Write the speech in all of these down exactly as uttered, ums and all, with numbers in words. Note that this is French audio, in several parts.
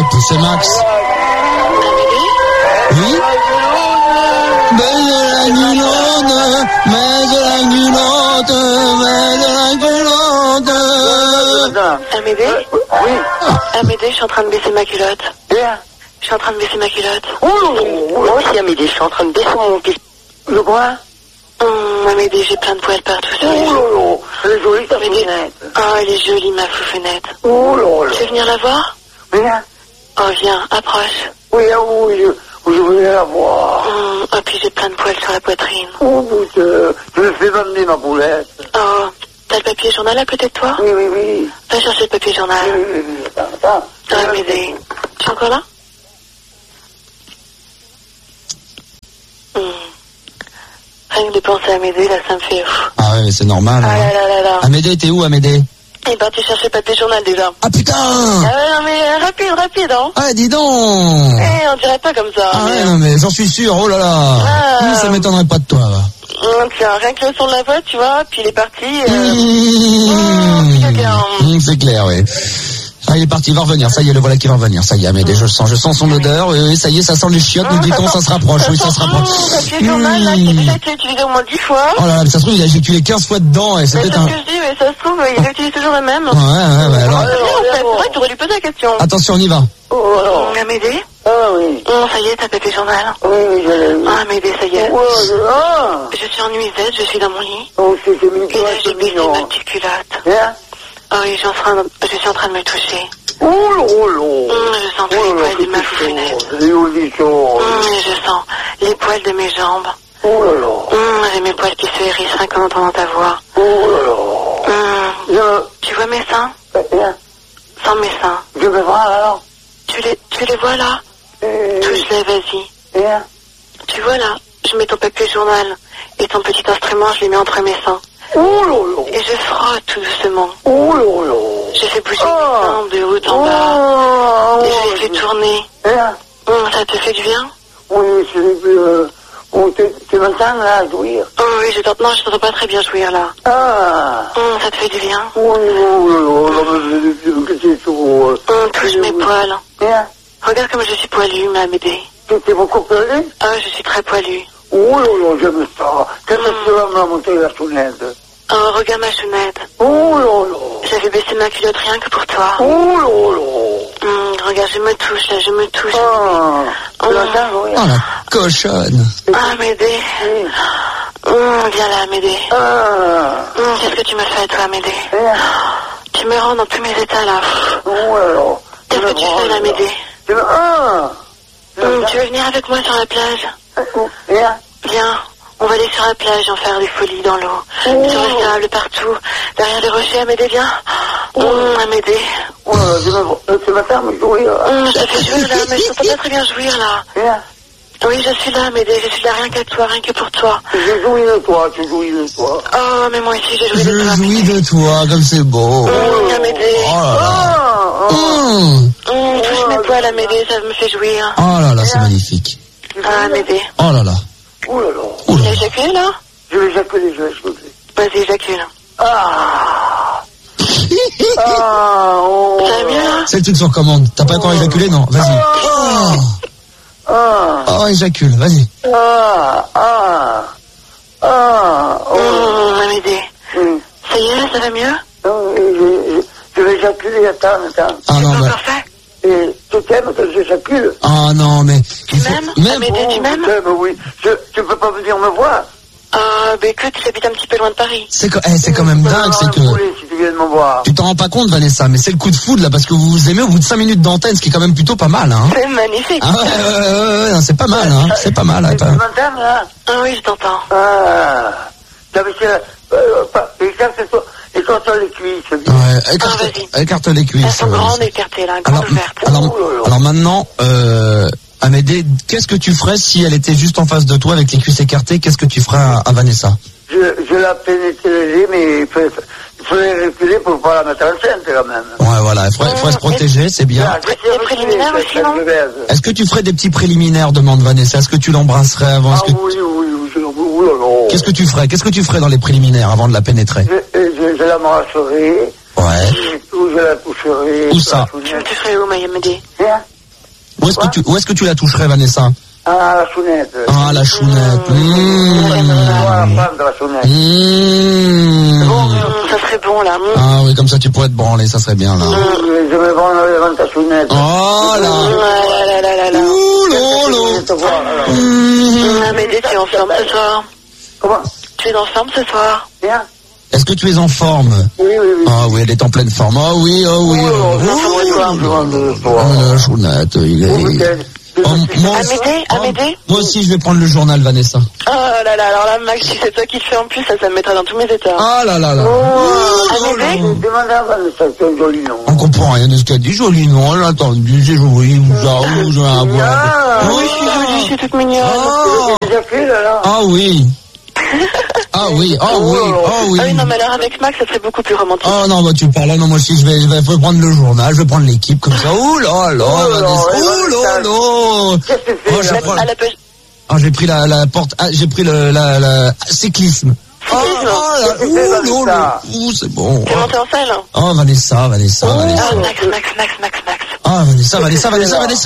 culotte, c'est Max. Oui. Mais de la culotte, mais de la culotte, mais de la culotte. Amédée? Oui. Amédée, je suis en train de baisser ma culotte. Bien. Je suis en train de baisser ma culotte. Oh, moi aussi, Amédée, je suis en train de baisser mon pied. Le quoi? Hum, Amédée, j'ai plein de poils partout sur les Oh joues. là là, elle est jolie ta Amédée. foufenette. Oh, elle est jolie, ma foufenette. Oh là là. Tu veux venir la voir? Viens. Oh, viens, approche. Oui, ah oui, je, je voulais la voir. Hum, oh, puis j'ai plein de poils sur la poitrine. Oh putain, je me fais m'amener ma poulette. Oh, t'as le papier journal à côté de toi? Oui, oui, oui. Va chercher le papier journal. Oui, oui, oui, attends, attends. Oh, Amédée. Tu es encore là? Hum. Rien que de penser à Amédée, là, ça me fait... Pff. Ah ouais, mais c'est normal. Ah Hein. là là là là. Amédée, t'es où, Amédée? Il est parti chercher le papier journal déjà. Ah putain! Ah ouais, non mais euh, rapide, rapide, hein. Ah, dis donc! Eh, on dirait pas comme ça. Ah mais, ouais, euh, non mais j'en suis sûr, oh là là! Ah. Hum, ça m'étonnerait pas de toi, va. hum, tiens, rien que le son de la voix, tu vois, puis il est parti. Euh... Mmh. c'est clair. Mmh, c'est clair, oui. Ah, il est parti, il va revenir. Ça y est, le voilà qui va revenir. Ça y est, Amédée, je le sens, je sens son odeur. Oui, oui, ça y est, ça sent les chiottes. Nous dit-on, ça se rapproche. Oui, ça se rapproche. Le papier journal, là, qui a déjà été utilisé au moins dix fois. Oh là là, mais ça se trouve, il a éjaculé quinze fois dedans et Mais c'est c'était ce un... que je dis, mais ça se trouve, il utilise toujours le même. Ouais, ouais, ouais, alors... C'est bien, en fait, c'est vrai que tu aurais dû poser la question. Attention, on y va. Oh alors. Hum, Amédée? Ah oui. Hum, ça y est, t'as papier journal. Oui, oui, je l'ai vu. Ah, Amédée, ça y est. Ouais, je... Ah. Je suis en nuisette, je suis dans mon lit. Oh, c'est c'est mignon, Et là, j'ai c'est baissé mignon. ma petite culotte. Bien. Oh oui, je suis en train de, je suis en train de me toucher. Oh là là. Hum, je sens tous les poils de ma foufenette. Les jolies choses. Hum, et je sens les poils de mes jambes. Oh là là. Hum, j'ai mes poils qui se hérissent rien qu'en entendant ta voix. Oh là là. Hum, Je... tu vois mes seins? Bien. Sans mes seins. Je vais voir alors. Tu les, tu les vois là? Euh, Touche-les, vas-y. Bien. Tu vois là? Je mets ton papier journal et ton petit instrument, je les mets entre mes seins. Oh là là. Et je frotte tout doucement. Oh là là. Je fais bouger Oh. mes seins de haut en bas. Oh. Et je les fais tourner. Bien. Hum, ça te fait du bien? Oui, c'est... Euh... Oh, tu tu m'entends là, à jouir? Oh oui, je t'entends, non, je t'entends pas très bien jouir là. Ah. Hum, ça te fait du bien? Oui, oh là là, là, mais que c'est chaud. Hum, touche mes poils. Bien. Regarde comme je suis poilue, ma Amédée. Tu t'es beaucoup pelé? Ah, je suis très poilue. Oh là là, j'aime ça. Quand est-ce que tu vas me monter la sonnette? Oh, regarde ma chounette. Oh là là. J'avais baissé ma culotte rien que pour toi. Oh là là. Hum, regarde, je me touche là, je me touche. Ah. Tu l'entends, oui? Oh la cochonne! Ah, Amédée. Oui. Hum, viens là, Amédée. Ah. Hum, qu'est-ce que tu me fais, toi, Amédée? Bien. Tu me rends dans tous mes états là. Oh là là. Qu'est-ce que tu fais là, Amédée? Tu veux... Ah. Hum, tu veux venir avec moi sur la plage? Bien. Viens. On va aller sur la plage en faire des folies dans l'eau. Oh. Sur le sable, partout. Derrière les rochers, Amédée, viens. Hum, Amédée. Oh là là, je me... Tu m'attends me jouer là. Hum, je te fais jouir là, mais je t'entends pas très bien jouir là. Bien. Oui, je suis là, Amédée, je suis là rien qu'à toi, rien que pour toi. Je jouis de toi, tu jouis de toi. Oh, mais moi aussi, j'ai joué Je de toi. jouis de toi, comme c'est beau. Hum, Amédée. Oh là là. Ah. Hum. Hum, touche mes poils, Amédée, ça me fait jouir. Oh là là, c'est magnifique. Ah, Amédée. Oh là là. Oh là là. Oh Tu là as là. éjaculé, là? Je vais éjaculer, je vais éjaculer. Vas-y, éjacule. Ah. Ah. Oh. Ça va mieux, là? C'est le truc sur commande. T'as pas encore éjaculé, non? Vas-y. Oh. Ah. Oh, éjacule, vas-y. Ah. Ah. Ah. Oh. Hum, Amédée. Oui. Ça y est, là, ça va mieux? Non, je, je, je vais éjaculer, attends, attends. Ah C'est non, pas mais... encore fait? Et tu t'aimes que j'éjacule? Ah non, mais... Tu il faut- m'aimes? Même... Amédée, tu Oh, m'aimes? je t'aime, oui. Je, tu peux pas venir me voir? Ah, bah écoute, j'habite un petit peu loin de Paris. C'est co- eh, c'est quand même dingue, c'est que... Si tu viens de me voir. Tu t'en rends pas compte, Vanessa, mais c'est le coup de foudre, là, parce que vous vous aimez au bout de cinq minutes d'antenne, ce qui est quand même plutôt pas mal, hein. C'est magnifique. Ah ouais, ouais, ouais, ouais, ouais, non, c'est pas mal, hein. C'est pas mal, Tu hein. m'entends, là? Ah oui, je t'entends. Ah. Non, mais c'est... Euh, pas... Écarte-toi. Écarte-toi les cuisses. Ouais, écarte, Ah, vas-y. écarte les Elles cuisses. sont ouais. grandes et écartées, là, grande Alors, ouverte. alors, alors maintenant, euh, Amédée, qu'est-ce que tu ferais si elle était juste en face de toi avec les cuisses écartées? Qu'est-ce que tu ferais à, à Vanessa? Je, je la pénétrerai, mais il faut, il faudrait reculer pour pas la mettre enceinte, quand même. Ouais, voilà, il faudrait, il faudrait se protéger, c'est bien. Ah, je vais Des préliminaires reculer, aussi, cette- non cette baise. Est-ce que tu ferais des petits préliminaires, demande Vanessa? Est-ce que tu l'embrasserais avant? Ah Est-ce que... oui, oui, oui, je, oh là là. Qu'est-ce que tu ferais? Qu'est-ce que tu ferais dans les préliminaires avant de la pénétrer? Je, je, je la masserai, Ouais. et tout, je la toucherai. Où sur ça? la Tu me fenêtre. toucherais où, ma Amédée? Hein? Où est-ce que tu, où est-ce que tu la toucherais, Vanessa? Ah, la chounette. Ah, la chounette. Mmh. La femme de la chounette. Mmh. Bon, ça serait bon, là. Mmh. Ah oui, comme ça tu pourrais te branler, ça serait bien là. Je me branle devant ta chounette. Oh là. Ah là là là là. Ouh lolo. Mmh. Amédée, tu es en forme ce soir? Comment? Tu es en forme ce soir? Bien? Est-ce que tu es en forme? Oui, oui, oui. Ah oui, elle est en pleine forme. Ah oui, oh oui. Oh, Oh, la chounette, il est... Oh, moi, aussi, Amédée, oh, Amédée moi aussi, je vais prendre le journal, Vanessa. Oh là là, alors là, Max, si c'est toi qui le fais en plus, ça, ça me mettra dans tous mes états. Ah là là là. Amédée? Demande à Vanessa, c'est un joli nom. On comprend rien de ce qu'elle dit. Joli nom, on l'a entendu, c'est joli, ou ça, ou je vais avoir. Ah, Oui, je suis jolie, je suis toute mignonne. Ah, j'ai déjà fait, là, là. ah oui. Ah oui, ah oui, ah oui. Ah oui, non, mais alors avec Max, ça serait beaucoup plus romantique. Oh non, bah tu parles, non, moi aussi je vais, je vais faut prendre le journal, je vais prendre l'équipe comme ça. Ouh là là, Oh là là, ouh là là. Qu'est-ce que tu Oh, fais, je là? prends- À la pêche. Ah, j'ai pris la, la porte, ah, j'ai pris le, la, la, cyclisme. Oh, Cyclisme. oh là, Qu'est-ce que tu fais, ouh là là, Vanessa? ouh, c'est bon. T'es monté en salle? Oh, Vanessa, Vanessa, Vanessa. Ah, Max, Max, Max, Max, Max. Ah, Vanessa, Vanessa, Vanessa, Vanessa.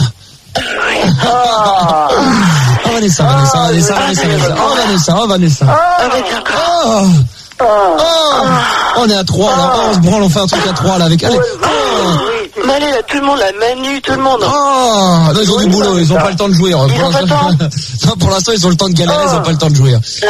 Ah, Oh, Vanessa, Vanessa, Vanessa, Vanessa, Vanessa. Oh, Vanessa, oh, Vanessa. Ah, vas-y encore. Oh, ah. oh. On est à trois, là. Oh, on se branle, on fait un truc à trois, là, avec, allez. Oh. Mais allez, là, tout le monde, la Manu, tout le monde. Oh, non, ils ont du boulot, ils ont pas le temps de jouer. Pour Ils ont pas le l'instant- Non, pour l'instant, ils ont le temps de galérer, ils ont pas le temps de jouer.